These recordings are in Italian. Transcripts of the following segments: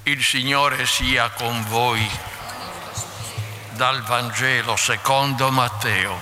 Il Signore sia con voi. Dal Vangelo secondo Matteo.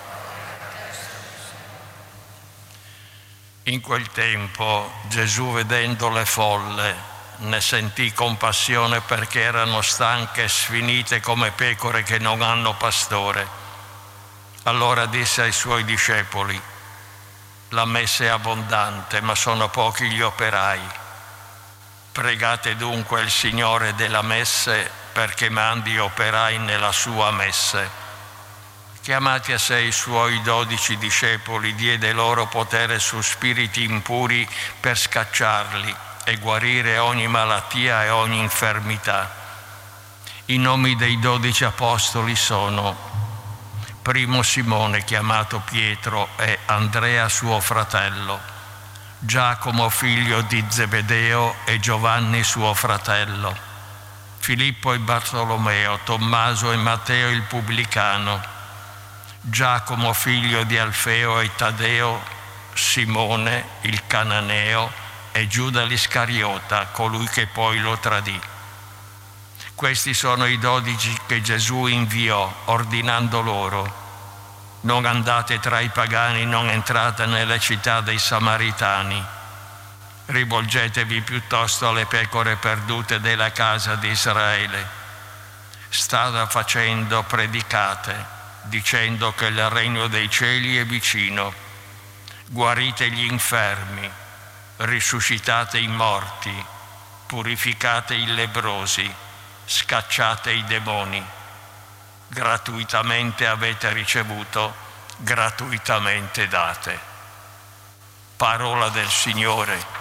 In quel tempo Gesù, vedendo le folle, ne sentì compassione perché erano stanche e sfinite come pecore che non hanno pastore. Allora disse ai suoi discepoli: la messa è abbondante, ma sono pochi gli operai. Pregate dunque il Signore della messe perché mandi operai nella sua messe. Chiamati a sé i suoi 12 discepoli, diede loro potere su spiriti impuri per scacciarli e guarire ogni malattia e ogni infermità. I nomi dei 12 apostoli sono: primo Simone, chiamato Pietro, e Andrea suo fratello, Giacomo figlio di Zebedeo e Giovanni suo fratello, Filippo e Bartolomeo, Tommaso e Matteo il pubblicano, Giacomo figlio di Alfeo e Taddeo, Simone il cananeo e Giuda l'Iscariota, colui che poi lo tradì. Questi sono i 12 che Gesù inviò, ordinando loro: non andate tra i pagani, non entrate nelle città dei Samaritani. Rivolgetevi piuttosto alle pecore perdute della casa di Israele. Strada facendo, predicate, dicendo che il regno dei cieli è vicino. Guarite gli infermi, risuscitate i morti, purificate i lebbrosi, scacciate i demoni. Gratuitamente avete ricevuto, gratuitamente date. Parola del Signore.